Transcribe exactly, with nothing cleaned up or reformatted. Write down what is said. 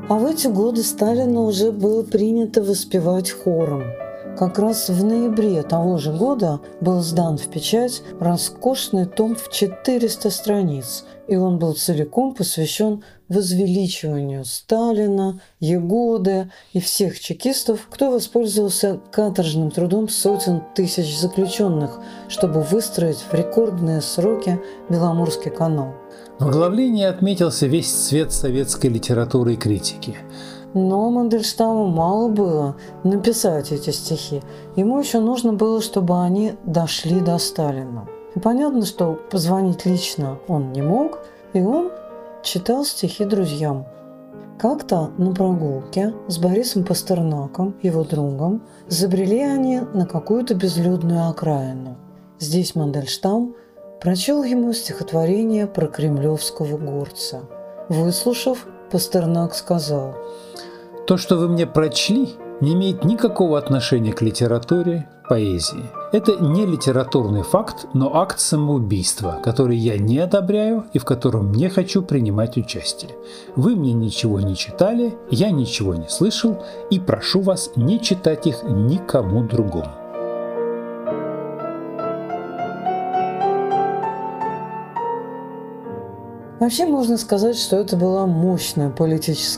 А в эти годы Сталина уже было принято воспевать хором. Как раз в ноябре того же года был сдан в печать роскошный том в четыреста страниц, и он был целиком посвящен возвеличиванию Сталина, Егоды и всех чекистов, кто воспользовался каторжным трудом сотен тысяч заключенных, чтобы выстроить в рекордные сроки Беломорский канал. В оглавлении отметился весь цвет советской литературы и критики. Но Мандельштаму мало было написать эти стихи. Ему еще нужно было, чтобы они дошли до Сталина. И понятно, что позвонить лично он не мог, и он читал стихи друзьям. Как-то на прогулке с Борисом Пастернаком, его другом, забрели они на какую-то безлюдную окраину. Здесь Мандельштам прочел ему стихотворение про кремлевского горца. Выслушав, Пастернак сказал: «То, что вы мне прочли, не имеет никакого отношения к литературе, поэзии. Это не литературный факт, но акт самоубийства, который я не одобряю и в котором не хочу принимать участие. Вы мне ничего не читали, я ничего не слышал, и прошу вас не читать их никому другому». Вообще можно сказать, что это была мощная политическая